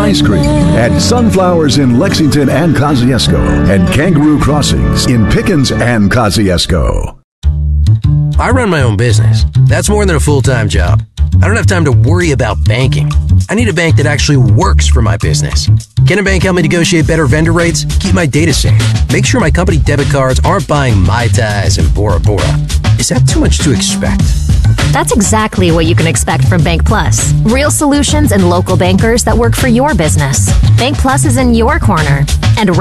ice cream at Sunflowers in Lexington and Kosciuszko, and Kangaroo Crossings in Pickens and Kosciuszko. I run my own business. That's more than a full-time job. I don't have time to worry about banking. I need a bank that actually works for my business. Can a bank help me negotiate better vendor rates? Keep my data safe. Make sure my company debit cards aren't buying Mai Tais and Bora Bora. Is that too much to expect? That's exactly what you can expect from Bank Plus. Real solutions and local bankers that work for your business. Bank Plus is in your corner. And